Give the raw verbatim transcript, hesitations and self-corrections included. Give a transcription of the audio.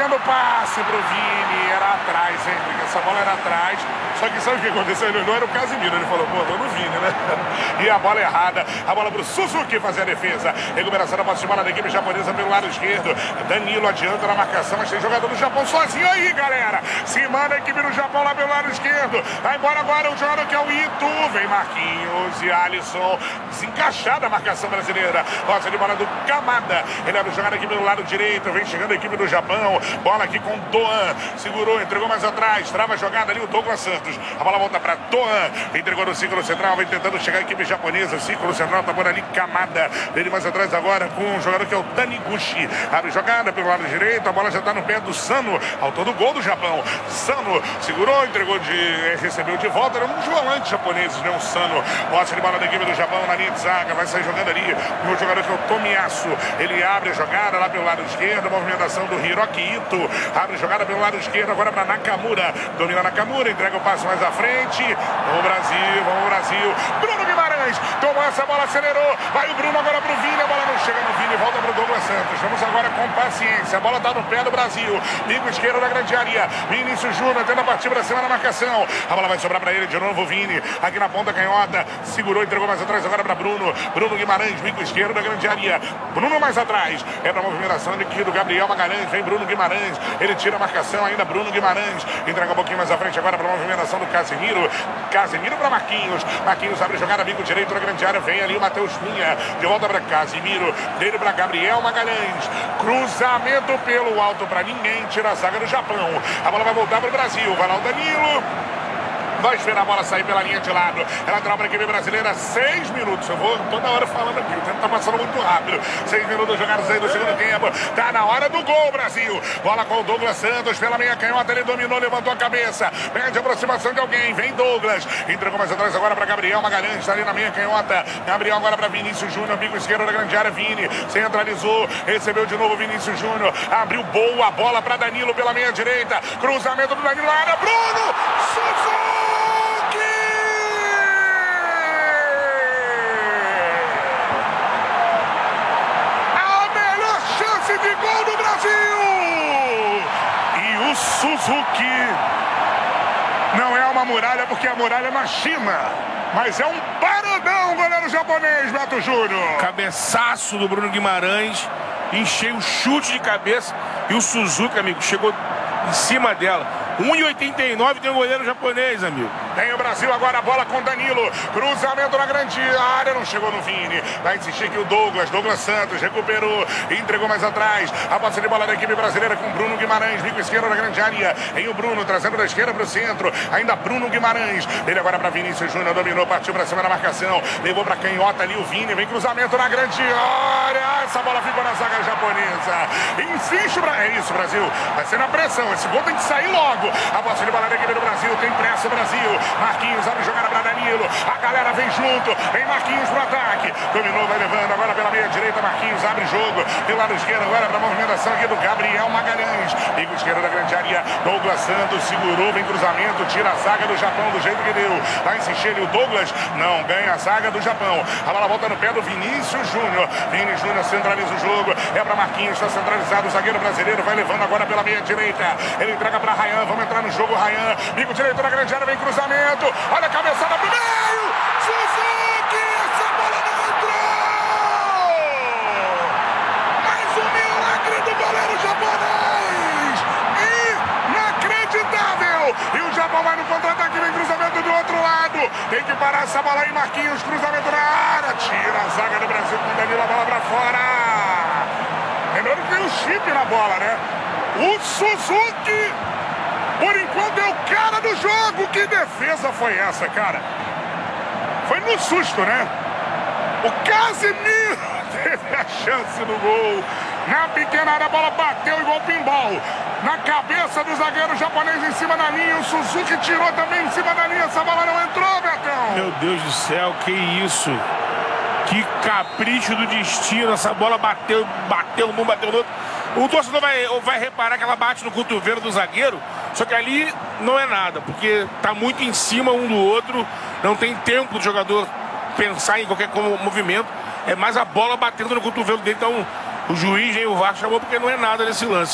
tentando passe pro Vini. Era atrás, hein? Porque essa bola era atrás. Só que sabe o que aconteceu? Ele olhou, era o Casimiro. Ele falou, pô, tô no Vini, né? E a bola errada. A bola pro Suzuki fazer a defesa. Recuperação da posse de bola da equipe japonesa pelo lado esquerdo. Danilo adianta na marcação, mas tem jogador do Japão sozinho aí, galera. Se manda a equipe do Japão lá pelo lado esquerdo. Vai embora agora o jogador que é o Ito. Vem Marquinhos e Alisson. Desencaixada a marcação brasileira. Posse de bola do Kamada. Ele abre jogada aqui pelo lado direito. Vem chegando a equipe do Japão. Bola aqui com Doan. Segurou, entregou mais atrás. Trava a jogada ali o Douglas Santos. A bola volta para Doan. Entregou no círculo central. Vem tentando chegar a equipe japonesa. Círculo central tá por ali. Kamada. Ele mais atrás agora com um jogador que é o Taniguchi. Abre jogada pelo lado direito. A bola já tá no pé do Sano. Autor do gol do Japão. Sano segurou, entregou de. Recebeu de volta. Era um dos volantes japoneses, né? O Sano. Posse de bola da equipe do Japão na linha de zaga. Vai sair jogando ali. O jogador que é o Tomiyasu. Ele abre a jogada lá pelo lado esquerdo. Movimentação do Hiroki Ito. Abre jogada pelo lado esquerdo agora para Nakamura. Domina Nakamura. Entrega o passo mais à frente. Vamos Brasil, vamos Brasil. Bruno Guimarães tomou essa bola, acelerou. Vai o Bruno agora pro Vini. A bola não chega no Vini. Volta pro Douglas Santos. Vamos agora com paciência. A bola tá no pé do Brasil. Bico esquerdo da grande área. Vinícius Júnior tenta partir para cima na marcação. A bola vai sobrar para ele de novo. O Vini aqui na ponta canhota. Segurou, entregou mais atrás agora para Bruno. Bruno Guimarães, bico esquerdo da grande área. Bruno mais atrás. É para a movimentação aqui do Gabriel Magalhães. Vem Bruno Guimarães. Ele tira a marcação ainda. Bruno Guimarães. Entrega um pouquinho mais à frente agora para a movimentação do Casemiro. Casemiro para Marquinhos. Marquinhos abre jogada, bico direito da grande área. Vem ali o Matheus Cunha. De volta para Casemiro. Dele para Gabriel Magalhães. Cruzamento pelo alto para ninguém. Tira a zaga do Japão. A bola vai voltar para o Brasil. Vai lá o Danilo. Vai esperar a bola sair pela linha de lado. Ela entrou para a equipe brasileira. Seis minutos. Eu vou toda hora falando aqui. O tempo tá passando muito rápido. Seis minutos jogados aí do segundo tempo. Tá na hora do gol, Brasil. Bola com o Douglas Santos pela meia canhota. Ele dominou, levantou a cabeça. Pede a aproximação de alguém. Vem Douglas. Entregou mais atrás agora para Gabriel Magalhães. Está ali na meia canhota. Gabriel agora para Vinícius Júnior. Bico esquerdo da grande área. Vini centralizou. Recebeu de novo Vinícius Júnior. Abriu boa bola para Danilo pela meia direita. Cruzamento do Danilo na área. Bruno Suzuki! De gol do Brasil! E o Suzuki não é uma muralha, porque a muralha é na China, mas é um parodão, goleiro japonês, Beto Júnior. Cabeçaço do Bruno Guimarães, encheu o chute de cabeça e o Suzuki, amigo, chegou em cima dela. um e oitenta e nove tem o goleiro japonês, amigo. Tem o Brasil agora, a bola com Danilo. Cruzamento na grande área, não chegou no Vini. Vai insistir aqui o Douglas. Douglas Santos recuperou, entregou mais atrás. A posse de bola da equipe brasileira com Bruno Guimarães. Bico esquerdo na grande área. Em o Bruno, trazendo da esquerda para o centro. Ainda Bruno Guimarães. Ele agora para Vinícius Júnior, dominou, partiu para cima da marcação. Levou para canhota ali o Vini. Vem cruzamento na grande área. Essa bola ficou na zaga japonesa. Insiste, é isso, Brasil. Vai ser na pressão. Esse gol tem que sair logo. A posse de bola da equipe do Brasil. Tem pressa o Brasil. Marquinhos abre jogada para Danilo. A galera vem junto. Vem Marquinhos pro ataque. Dominou, vai levando agora pela meia direita. Marquinhos abre jogo. Pelo lado esquerdo agora para a movimentação aqui do Gabriel Magalhães. Bico esquerdo da grande área. Douglas Santos segurou. Vem cruzamento. Tira a zaga do Japão do jeito que deu. Vai insistir o Douglas. Não ganha a zaga do Japão. A bola volta no pé do Vinícius Júnior. Vinícius Júnior centraliza o jogo. É para Marquinhos. Está centralizado o zagueiro brasileiro. Vai levando agora pela meia direita. Ele entrega para Ryan. Vamos entrar no jogo, Ryan. Bico direito na grande área. Vem cruzamento. Olha a cabeçada pro meio. Suzuki. Essa bola não entrou. Mais um milagre do goleiro japonês. Inacreditável. E o Japão vai no contra-ataque. Vem cruzamento do outro lado. Tem que parar essa bola aí, Marquinhos. Cruzamento na área. Tira a zaga do Brasil com o Danilo. A bola pra fora. Lembrando que tem o chip na bola, né? O Suzuki, por enquanto, é o cara do jogo. Que defesa foi essa, cara? Foi no susto, né? O Casemiro teve a chance do gol. Na pequena área, a bola bateu igual pinball. Na cabeça do zagueiro japonês em cima da linha. O Suzuki tirou também em cima da linha. Essa bola não entrou, Betão. Meu Deus do céu, que isso? Que capricho do destino. Essa bola bateu, bateu num, bateu no outro. O torcedor vai, vai reparar que ela bate no cotovelo do zagueiro. Só que ali não é nada, porque tá muito em cima um do outro. Não tem tempo do jogador pensar em qualquer movimento. É mais a bola batendo no cotovelo dele. Então o juiz, hein, o V A R chamou porque não é nada nesse lance.